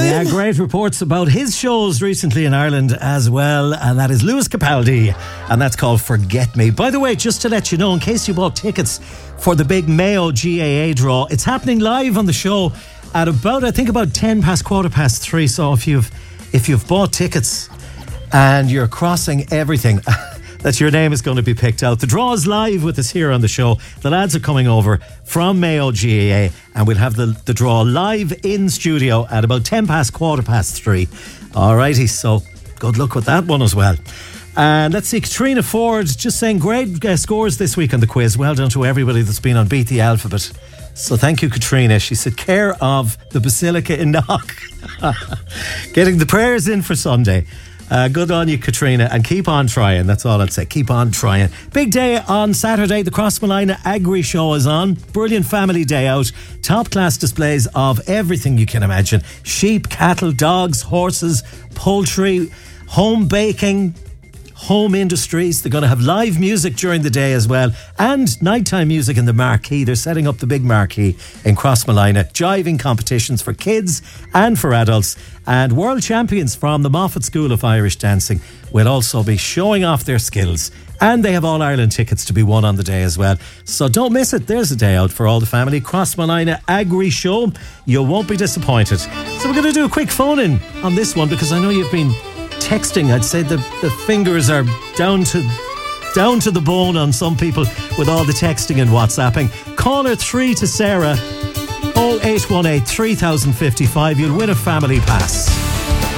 Yeah, great reports about his shows recently in Ireland as well. And that is Lewis Capaldi. And that's called Forget Me. By the way, just to let you know, in case you bought tickets for the big Mayo GAA draw, it's happening live on the show at about 10 past, 3. So if you've bought tickets and you're crossing everything, that your name is going to be picked out. The draw is live with us here on the show. The lads are coming over from Mayo GAA and we'll have the draw live in studio at about 10 past, 3. Alrighty, so good luck with that one as well. And let's see, Katrina Ford just saying great scores this week on the quiz. Well done to everybody that's been on Beat the Alphabet. So thank you, Katrina. She said care of the Basilica in Knock. Getting the prayers in for Sunday. Good on you, Katrina, and keep on trying. That's all I'd say. Keep on trying. Big day on Saturday. The Crossmolina Agri Show is on. Brilliant family day out. Top class displays of everything you can imagine. Sheep, cattle, dogs, horses, poultry, home baking, home industries. They're going to have live music during the day as well, and nighttime music in the marquee. They're setting up the big marquee in Crossmolina. Jiving competitions for kids and for adults, and world champions from the Moffat School of Irish Dancing will also be showing off their skills, and they have All Ireland tickets to be won on the day as well. So don't miss it. There's a day out for all the family. Crossmolina Agri Show. You won't be disappointed. So we're going to do a quick phone in on this one, because I know you've been texting. I'd say the fingers are down to the bone on some people with all the texting and WhatsApping. Caller 3 to Sarah, 0818 3055. You'll win a family pass.